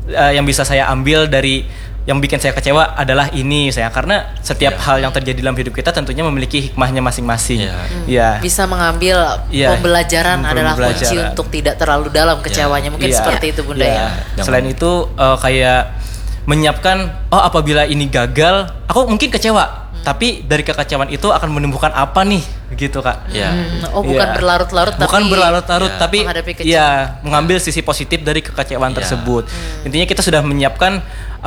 uh, yang bisa saya ambil dari yang bikin saya kecewa adalah ini saya, karena setiap Yeah. hal yang terjadi dalam hidup kita tentunya memiliki hikmahnya masing-masing. Yeah. Hmm. Ya. Bisa mengambil Iya. pembelajaran adalah kunci Pembelajaran. untuk tidak terlalu dalam kecewanya. Mungkin Iya. seperti itu Bunda Iya. ya. Selain itu uh, kayak menyiapkan, oh apabila ini gagal, aku mungkin kecewa. Tapi dari kekecewaan itu akan menumbuhkan apa nih, gitu Kak? Ya. Hmm, Oh bukan Iya. berlarut-larut tapi Bukan berlarut-larut, Ya. tapi menghadapi kecewaan. ya mengambil sisi positif dari kekecewaan Ya. tersebut. Hmm. Intinya kita sudah menyiapkan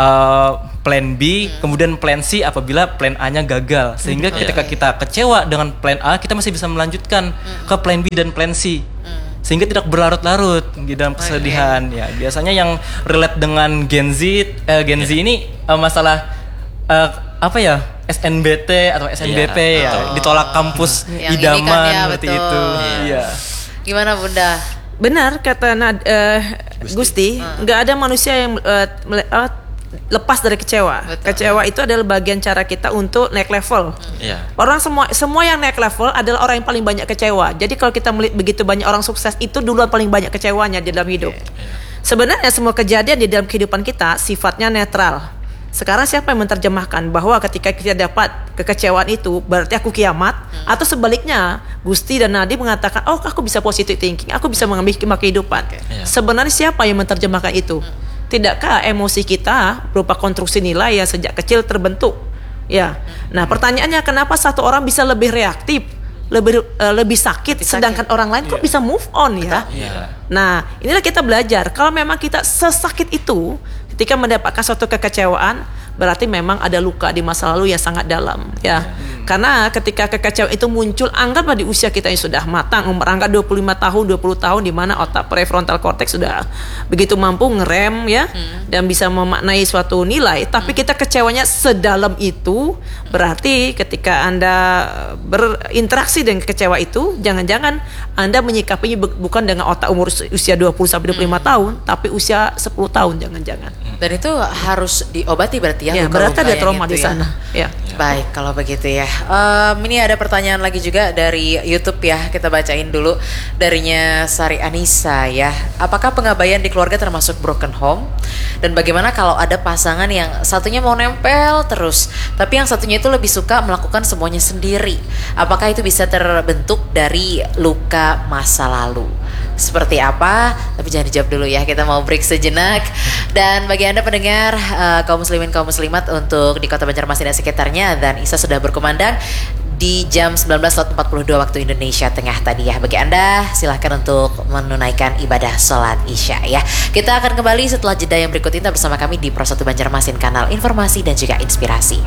uh, plan B, Hmm. kemudian plan C apabila plan A-nya gagal. Sehingga Hmm. ketika Oke. kita kecewa dengan plan A, kita masih bisa melanjutkan ke plan B dan plan C. Hmm. Sehingga tidak berlarut-larut di dalam kesedihan. Ya, biasanya yang relate dengan Gen Z, eh, Gen Z ini uh, masalah uh, apa ya? S N B T atau S N B P Iya, ya, betul. ditolak kampus Yang ini idaman kan ya, seperti betul. itu. Iya. Gimana Bunda? Benar kata Nad, eh, Gusti, nggak ada manusia yang eh, mele- eh, lepas dari kecewa. Betul. Kecewa itu adalah bagian cara kita untuk naik level. Iya. Orang semua semua yang naik level adalah orang yang paling banyak kecewa. Jadi kalau kita melihat begitu banyak orang sukses itu duluan paling banyak kecewanya di dalam hidup. Sebenarnya semua kejadian di dalam kehidupan kita sifatnya netral. Sekarang siapa yang menerjemahkan bahwa ketika kita dapat kekecewaan itu berarti aku kiamat, Hmm. atau sebaliknya Gusti dan Nadi mengatakan oh aku bisa positive thinking, aku bisa mengambil hikmah kehidupan. Iya. Sebenarnya siapa yang menerjemahkan itu? Tidakkah emosi kita berupa konstruksi nilai yang sejak kecil terbentuk? Ya. Nah, pertanyaannya kenapa satu orang bisa lebih reaktif, lebih eh, lebih sakit, Lebih sedangkan sakit. orang lain kok bisa move on ya? Iya. Nah, inilah kita belajar. Kalau memang kita sesakit itu, ketika mendapatkan suatu kekecewaan, berarti memang ada luka di masa lalu yang sangat dalam, ya. Karena ketika kekecewaan itu muncul, anggaplah di usia kita yang sudah matang, umur angka dua puluh lima tahun, dua puluh tahun, di mana otak prefrontal cortex sudah begitu mampu ngerem, ya, dan bisa memaknai suatu nilai. Tapi kita kecewanya sedalam itu, berarti ketika Anda berinteraksi dengan kecewa itu, jangan-jangan Anda menyikapinya bu- bukan dengan otak umur usia dua puluh sampai dua puluh lima tahun, tapi usia sepuluh tahun, jangan-jangan. Dan itu harus diobati berarti ya? Ya, luka-luka berarti ada yang trauma itu di ya? sana. Ya. Baik, kalau begitu ya. Em, ini ada pertanyaan lagi juga dari YouTube ya. Kita bacain dulu darinya Sari Anissa ya. Apakah pengabaian di keluarga termasuk broken home? Dan bagaimana kalau ada pasangan yang satunya mau nempel terus, tapi yang satunya itu lebih suka melakukan semuanya sendiri? Apakah itu bisa terbentuk dari luka masa lalu? Seperti apa? Tapi jangan dijawab dulu ya. Kita mau break sejenak. Dan bagi Anda pendengar uh, kaum muslimin kaum muslimat untuk di Kota Banjarmasin dan sekitarnya, dan Isa sudah berkumandang di jam sembilan belas empat puluh dua waktu Indonesia Tengah tadi ya. Bagi Anda silahkan untuk menunaikan ibadah sholat Isya ya. Kita akan kembali setelah jeda yang berikut ini bersama kami di Pro satu Banjarmasin, kanal informasi dan juga inspirasi.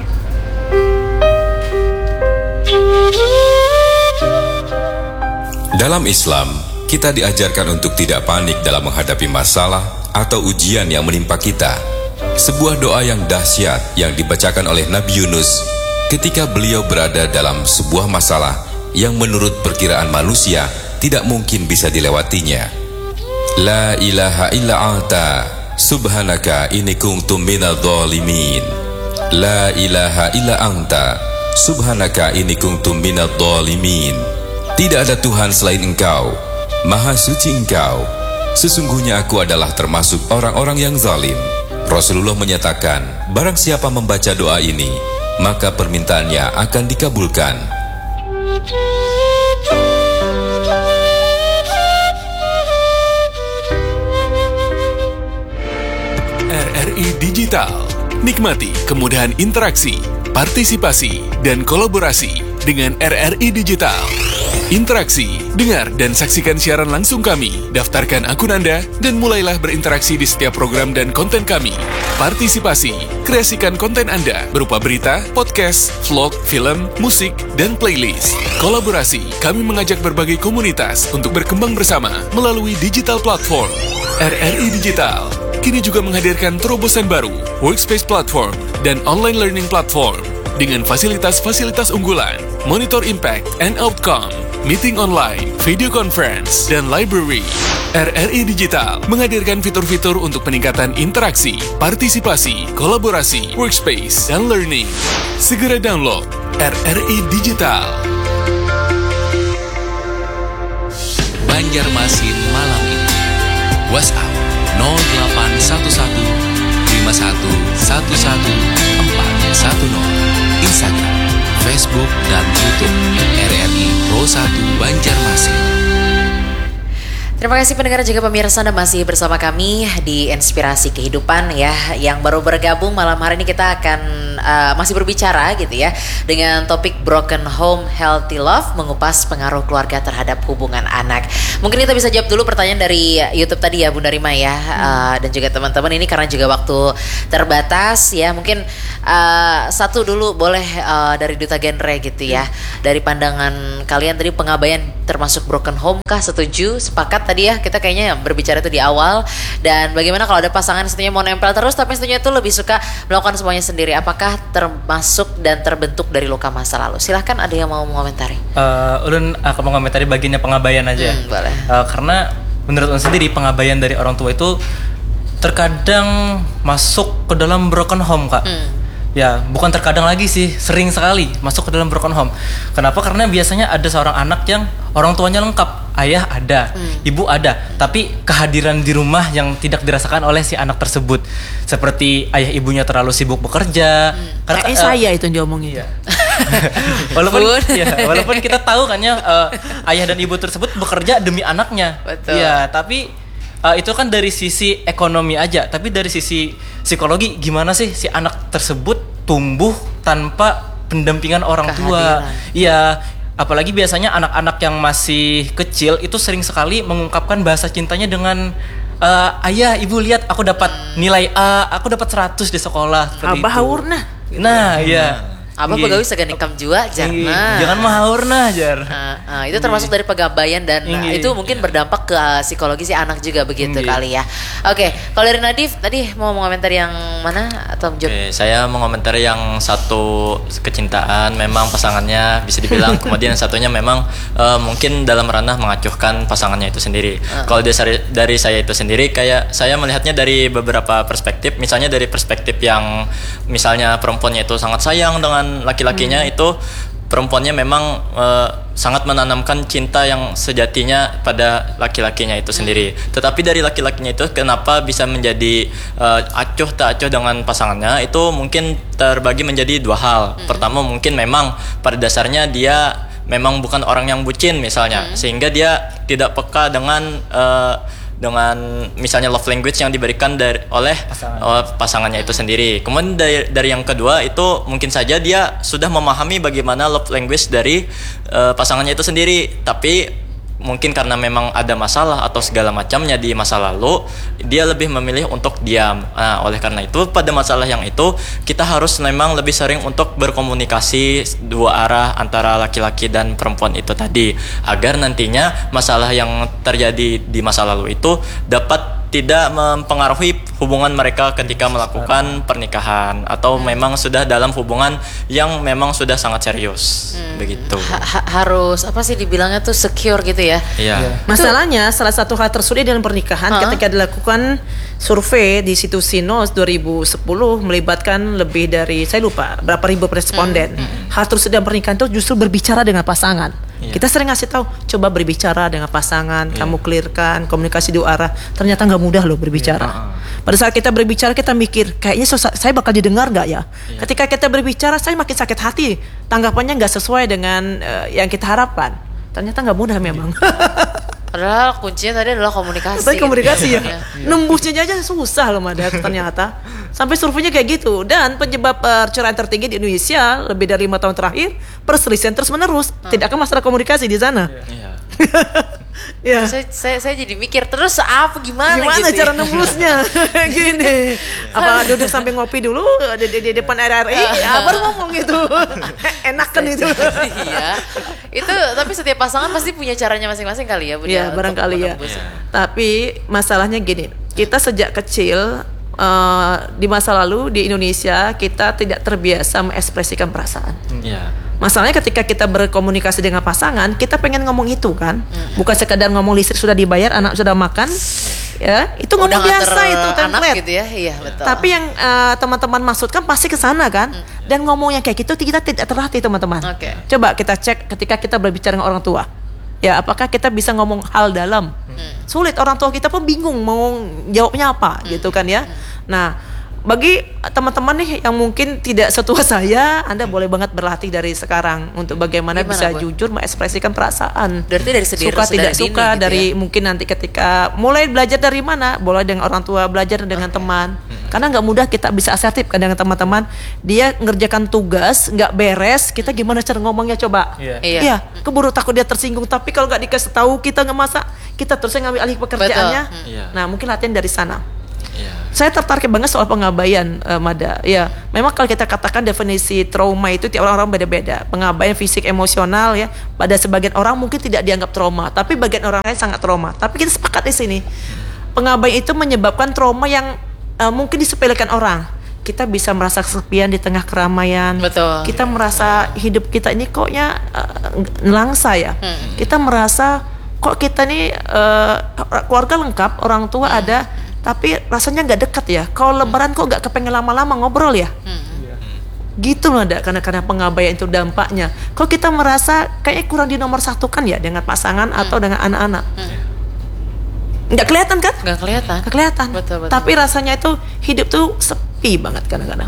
Dalam Islam, kita diajarkan untuk tidak panik dalam menghadapi masalah atau ujian yang menimpa kita. Sebuah doa yang dahsyat yang dibacakan oleh Nabi Yunus ketika beliau berada dalam sebuah masalah yang menurut perkiraan manusia tidak mungkin bisa dilewatinya. La ilaha illa anta subhanaka inni kuntum minadh dhalimin. La ilaha illa anta subhanaka inni kuntum minadh dhalimin. Tidak ada Tuhan selain Engkau, Maha suci Engkau. Sesungguhnya aku adalah termasuk orang-orang yang zalim. Rasulullah menyatakan, barang siapa membaca doa ini, maka permintaannya akan dikabulkan. R R I Digital. Nikmati kemudahan interaksi, partisipasi, dan kolaborasi dengan R R I Digital. Interaksi, dengar dan saksikan siaran langsung kami, daftarkan akun Anda, dan mulailah berinteraksi di setiap program dan konten kami. Partisipasi, kreasikan konten Anda berupa berita, podcast, vlog, film, musik, dan playlist. Kolaborasi, kami mengajak berbagai komunitas untuk berkembang bersama melalui digital platform. R R I Digital kini juga menghadirkan terobosan baru, workspace platform, dan online learning platform dengan fasilitas-fasilitas unggulan, monitor impact and outcome, meeting online, video conference, dan library. R R I Digital menghadirkan fitur-fitur untuk peningkatan interaksi, partisipasi, kolaborasi, workspace, dan learning. Segera download R R I Digital. Banjarmasin malam ini. WhatsApp nol delapan satu satu lima satu satu satu empat satu nol. Instagram, Facebook, dan YouTube R R I Pro satu Banjarmasin. Terima kasih pendengar juga pemirsa, Anda masih bersama kami di Inspirasi Kehidupan ya. Yang baru bergabung malam hari ini kita akan uh, masih berbicara gitu ya dengan topik Broken Home Healthy Love, mengupas pengaruh keluarga terhadap hubungan anak. Mungkin kita bisa jawab dulu pertanyaan dari YouTube tadi ya Bunda Rima ya, uh, dan juga teman-teman ini karena juga waktu terbatas ya. Mungkin uh, satu dulu boleh uh, dari Duta Genre gitu ya. Dari pandangan kalian tadi pengabaian termasuk broken home kah? Setuju? Sepakat? Tadi ya kita kayaknya berbicara itu di awal. Dan bagaimana kalau ada pasangan setunya mau nempel terus tapi setunya itu lebih suka melakukan semuanya sendiri, apakah termasuk dan terbentuk dari luka masa lalu? Silahkan, ada yang mau mengomentari. uh, Ulun akan mengomentari bagiannya pengabaian aja. hmm, boleh. Uh, karena menurut Ulun sendiri pengabaian dari orang tua itu terkadang masuk ke dalam broken home Kak. hmm. Ya, bukan terkadang lagi sih, sering sekali masuk ke dalam broken home. Kenapa? Karena biasanya ada seorang anak yang orang tuanya lengkap, ayah ada, hmm. ibu ada, tapi kehadiran di rumah yang tidak dirasakan oleh si anak tersebut, seperti ayah ibunya terlalu sibuk bekerja. Hmm. Karena Kayaknya uh, saya itu yang diomongin. Iya. walaupun ya, walaupun kita tahu kan ya uh, ayah dan ibu tersebut bekerja demi anaknya. Betul. Ya, tapi Uh, itu kan dari sisi ekonomi aja, tapi dari sisi psikologi gimana sih si anak tersebut tumbuh tanpa pendampingan orang tua? Iya, apalagi biasanya anak-anak yang masih kecil itu sering sekali mengungkapkan bahasa cintanya dengan uh, ayah, ibu lihat aku dapat nilai A, aku dapat seratus di sekolah. Abah haur nah. Nah, iya. Abah pegawai segan ikam jua jarna. Jangan mahaur nah jar. Uh, uh, itu termasuk dari pegabaian dan uh, itu mungkin berdampak ke uh, psikologi si anak juga begitu Ingi. Kali ya. Oke, okay. Kalau dari Nadif tadi mau mengomentari yang mana atau Oke, okay, saya mengomentari yang satu kecintaan memang pasangannya bisa dibilang, kemudian satunya memang uh, mungkin dalam ranah mengacuhkan pasangannya itu sendiri. Uh. Kalau dari dari saya itu sendiri kayak saya melihatnya dari beberapa perspektif, misalnya dari perspektif yang misalnya perempuannya itu sangat sayang dengan laki-lakinya, hmm. itu perempuannya memang uh, sangat menanamkan cinta yang sejatinya pada laki-lakinya itu sendiri. Hmm. Tetapi dari laki-lakinya itu kenapa bisa menjadi uh, acuh tak acuh dengan pasangannya, itu mungkin terbagi menjadi dua hal. Hmm. Pertama, mungkin memang pada dasarnya dia memang bukan orang yang bucin misalnya, hmm. sehingga dia tidak peka dengan uh, dengan misalnya love language yang diberikan dari oleh Pasangan. uh, pasangannya itu sendiri. Kemudian dari, dari yang kedua itu mungkin saja dia sudah memahami bagaimana love language dari uh, pasangannya itu sendiri, tapi mungkin karena memang ada masalah atau segala macamnya di masa lalu, dia lebih memilih untuk diam. Nah, oleh karena itu pada masalah yang itu kita harus memang lebih sering untuk berkomunikasi dua arah antara laki-laki dan perempuan itu tadi, agar nantinya masalah yang terjadi di masa lalu itu dapat tidak mempengaruhi hubungan mereka ketika melakukan pernikahan atau hmm. memang sudah dalam hubungan yang memang sudah sangat serius. Hmm. Begitu. Ha- harus apa sih dibilangnya tuh secure gitu ya? Iya. Masalahnya salah satu hal tersulit dalam pernikahan huh? ketika dilakukan survei di situs Sinos dua ribu sepuluh melibatkan lebih dari saya lupa berapa ribu responden. Hmm. Hmm. Hal tersulit dalam pernikahan itu justru berbicara dengan pasangan. Yeah. Kita sering ngasih tahu, coba berbicara dengan pasangan, yeah. kamu clearkan komunikasi dua arah. Ternyata nggak mudah loh berbicara. Yeah. Uh-uh. Pada saat kita berbicara kita mikir, kayaknya saya bakal didengar nggak ya? Yeah. Ketika kita berbicara, saya makin sakit hati. Tanggapannya nggak sesuai dengan uh, yang kita harapkan. Ternyata nggak mudah memang. Padahal kuncinya tadi adalah komunikasi. Tapi komunikasi ya. Nembusnya aja susah loh Mada ternyata. Sampai surveinya kayak gitu. Dan penyebab perceraian tertinggi di Indonesia lebih dari lima tahun terakhir perselisihan terus menerus. Hmm. Tidakkah masalah komunikasi di sana? Iya. Ya. Saya, saya saya jadi mikir terus apa gimana, gimana gitu cara ya? nembusnya gini apa duduk sampai ngopi dulu di, di, di depan R R I ya, baru ngomong gitu enak kan itu. Iya itu, tapi setiap pasangan pasti punya caranya masing-masing kali ya Bunda, ya barangkali ya. Ya tapi masalahnya gini, kita sejak kecil uh, di masa lalu di Indonesia kita tidak terbiasa mengekspresikan perasaan. Iya. Masalahnya ketika kita berkomunikasi dengan pasangan, kita pengen ngomong itu kan, hmm. bukan sekadar ngomong listrik sudah dibayar, anak sudah makan, ya itu ngomong udah biasa itu template. Gitu ya, iya betul. Tapi yang uh, teman-teman maksudkan pasti ke sana kan, hmm. dan ngomong yang kayak gitu kita tidak terlatih teman-teman. Okay. Coba kita cek ketika kita berbicara dengan orang tua, Ya, apakah kita bisa ngomong hal dalam? Hmm. Sulit, orang tua kita pun bingung mau jawabnya apa, hmm. gitu kan ya. Nah, bagi teman-teman nih yang mungkin tidak setua saya, Anda boleh banget berlatih dari sekarang untuk bagaimana Gimana, bisa Bu? jujur mengekspresikan perasaan. Berarti dari sendiri suka tidak suka gitu dari ya? Mungkin nanti ketika mulai belajar dari mana, boleh dengan orang tua, belajar dengan okay. teman. Hmm. Karena nggak mudah kita bisa asertif kan dengan teman-teman. Dia ngerjakan tugas nggak beres, kita gimana cara ngomongnya coba? Iya. Yeah. Yeah. Keburu takut dia tersinggung. Tapi kalau nggak dikasih tahu kita nggak masak, kita terusnya ngambil alih pekerjaannya. Hmm. Yeah. Nah mungkin latihan dari sana. Yeah. Saya tertarik banget soal pengabaian, uh, Mada. Ya, memang kalau kita katakan definisi trauma itu tiap orang-orang beda-beda. Pengabaian fisik, emosional ya. Pada sebagian orang mungkin tidak dianggap trauma, tapi bagian orang lain sangat trauma. Tapi kita sepakat di sini. Pengabaian itu menyebabkan trauma yang uh, mungkin disepelekan orang. Kita bisa merasa kesepian di tengah keramaian. Betul. Kita merasa hidup kita ini koknya uh, langsa ya. Hmm. Kita merasa kok kita nih uh, keluarga lengkap, orang tua hmm. ada. Tapi rasanya nggak dekat ya. Kalau lebaran kok nggak kepengen lama-lama ngobrol ya. Hmm. Gitu loh, ada karena karena pengabaian itu dampaknya. Kalau kita merasa kayaknya kurang di nomor satu kan ya dengan pasangan hmm. atau dengan anak-anak. Nggak hmm. kelihatan kan? Nggak kelihatan. Nggak kelihatan. Betul, betul, Tapi betul. rasanya itu hidup tuh sepi banget kadang-kadang.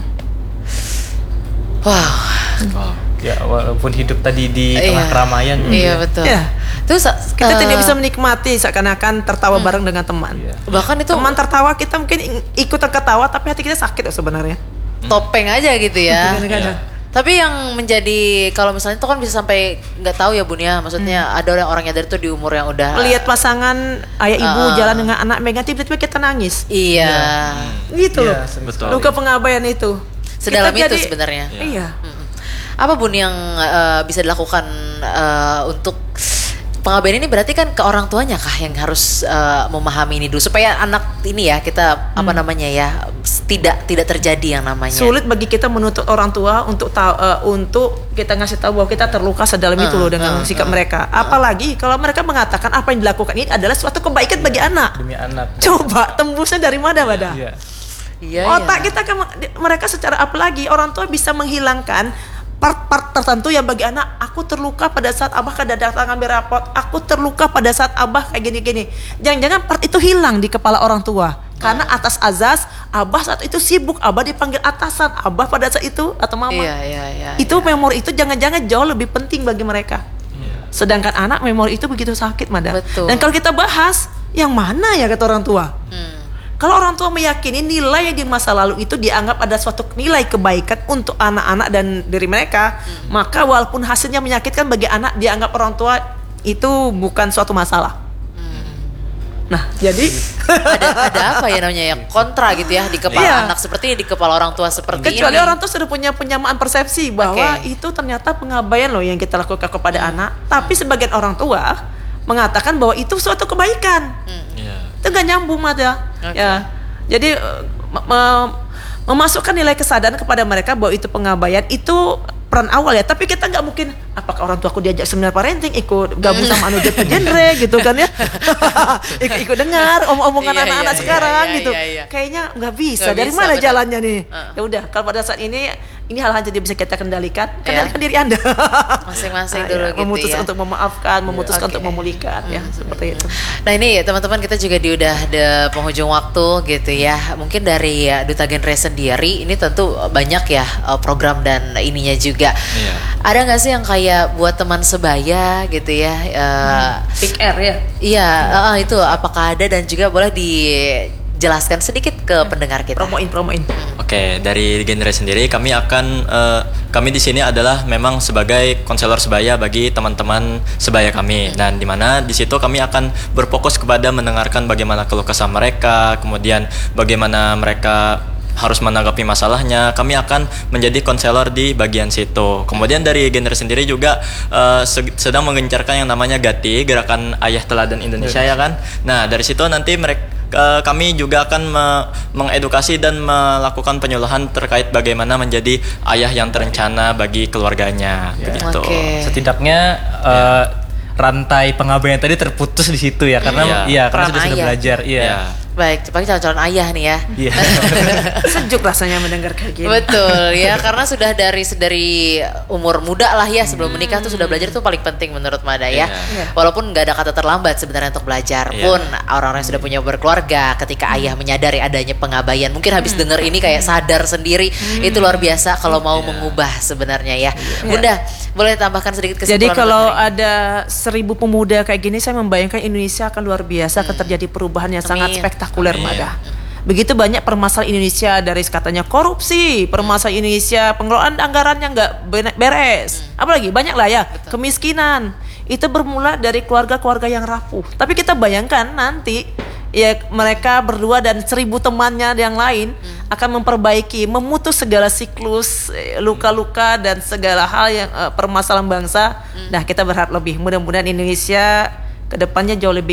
Wow. wow. Ya walaupun hidup tadi di iya. tengah keramaian. Iya betul. Ya. Terus kita uh, tidak bisa menikmati seakan-akan tertawa hmm. bareng dengan teman. Iya. Bahkan itu teman tertawa kita mungkin ikutan ketawa tapi hati kita sakit sebenarnya. Topeng aja gitu ya. Kadang-kadang. Tapi yang menjadi kalau misalnya itu kan bisa sampai nggak tahu ya Bun ya, maksudnya hmm. ada orang-orang yang dari itu di umur yang udah lihat pasangan ayah ibu uh, jalan dengan anak megang tiba-tiba kita nangis. Iya. Ya. Gitu ya, loh. betul. Luka pengabaian itu. Sedalam kita itu jadi, sebenarnya. Iya. Hmm. Apa Bun yang uh, bisa dilakukan uh, untuk pengabaian ini? Berarti kan ke orang tuanya kah yang harus uh, memahami ini dulu supaya anak ini ya kita hmm. apa namanya ya tidak tidak terjadi yang namanya. Sulit bagi kita menuntut orang tua untuk tahu uh, untuk kita ngasih tahu bahwa kita terluka sedalam uh, itu loh dengan uh, sikap uh, mereka. Uh, Apalagi kalau mereka mengatakan apa yang dilakukan ini adalah suatu kebaikan bagi anak. Demi anak. Coba tembusnya dari mana, Bada? Iya. Iya, Otak iya. kita kan mereka secara apa lagi orang tua bisa menghilangkan part-part tertentu yang bagi anak. Aku terluka pada saat abah kedatangan ngambil rapot. Aku terluka pada saat abah kayak gini-gini. Jangan-jangan part itu hilang di kepala orang tua. Karena atas azas abah saat itu sibuk, abah dipanggil atasan, abah pada saat itu atau mama. Iya, iya, iya, itu iya. memori itu jangan-jangan jauh lebih penting bagi mereka. Iya. Sedangkan anak memori itu begitu sakit, Mada. Betul. Dan kalau kita bahas, yang mana ya kata orang tua? Hmm. Kalau orang tua meyakini nilai yang di masa lalu itu dianggap ada suatu nilai kebaikan untuk anak-anak dan diri mereka, hmm. maka walaupun hasilnya menyakitkan bagi anak, dianggap orang tua itu bukan suatu masalah. Hmm. Nah, jadi ada ada apa ya namanya ya kontra gitu ya di kepala iya. anak seperti ini, di kepala orang tua seperti Kecuali ini. Kecuali orang tua sudah punya penyamaan persepsi bahwa okay. itu ternyata pengabaian loh yang kita lakukan kepada hmm. anak, tapi sebagian orang tua mengatakan bahwa itu suatu kebaikan. Hmm. Yeah. Itu gak nyambung, Mada. Okay. Ya, jadi mem- mem- memasukkan nilai kesadaran kepada mereka bahwa itu pengabaian itu peran awal ya. Tapi kita nggak mungkin apakah orang tua aku diajak seminar parenting ikut gabung sama anu Jepang genre gitu kan ya, ikut ikut dengar omong-omongan iya, anak-anak iya, sekarang iya, gitu. iya, iya. Kayaknya nggak bisa. Gak Dari bisa, mana benar. jalannya nih? Uh. Ya udah, kalau pada saat ini ini hal-hal jadi bisa kita kendalikan. Kendalikan yeah. diri Anda. Masing-masing nah, dulu ya, gitu memutuskan ya. untuk memaafkan, memutuskan Okay. untuk memulihkan hmm. ya seperti itu. Nah ini teman-teman kita juga di udah di penghujung waktu gitu ya. Mungkin dari ya, Duta Genre sendiri ini tentu banyak ya program dan ininya juga. Yeah. Ada nggak sih yang kayak buat teman sebaya gitu ya? Uh, Pick Air ya? Iya, uh, itu apakah ada dan juga boleh dijelaskan sedikit ke hmm. pendengar kita. Promoin, promoin. Oke, dari Genre sendiri kami akan uh, kami di sini adalah memang sebagai konselor sebaya bagi teman-teman sebaya kami, dan di mana di situ kami akan berfokus kepada mendengarkan bagaimana keluh kesah mereka, kemudian bagaimana mereka harus menanggapi masalahnya. Kami akan menjadi konselor di bagian situ. Kemudian dari Genre sendiri juga uh, sedang menggencarkan yang namanya Gati, Gerakan Ayah Teladan Indonesia ya kan. Nah dari situ nanti mereka uh, kami juga akan me- mengedukasi dan melakukan penyuluhan terkait bagaimana menjadi ayah yang terencana bagi keluarganya. Ya. Begitu. Okay. Setidaknya uh, rantai pengabaian tadi terputus di situ ya, karena iya, iya karena sudah sudah ayah. belajar iya. Ya. Baik, apalagi calon-calon ayah nih ya. Iya. Sejuk rasanya mendengar kayak gini. Betul ya, karena sudah dari dari umur muda lah ya, sebelum menikah tuh sudah belajar tuh paling penting menurut Mada ya. Iya. Walaupun nggak ada kata terlambat sebenarnya untuk belajar, Iya. pun orang-orang yang sudah punya berkeluarga, ketika ayah menyadari adanya pengabaian, mungkin habis denger ini kayak sadar sendiri, itu luar biasa kalau mau mengubah sebenarnya ya. Bunda, boleh tambahkan sedikit kesimpulan? Jadi untuk kalau hari ini? ada seribu pemuda kayak gini, saya membayangkan Indonesia akan luar biasa, akan terjadi perubahan yang sangat Amin. spektakuler, Amin. Mada. Begitu banyak permasalahan Indonesia, dari katanya korupsi, permasalahan Indonesia, pengelolaan anggarannya nggak bene- beres, apalagi banyak lah ya, kemiskinan. Itu bermula dari keluarga-keluarga yang rapuh. Tapi kita bayangkan nanti ya mereka berdua dan seribu temannya yang lain akan memperbaiki, memutus segala siklus eh, luka-luka dan segala hal yang eh, permasalahan bangsa. Nah, kita berharap lebih, mudah-mudahan Indonesia kedepannya jauh lebih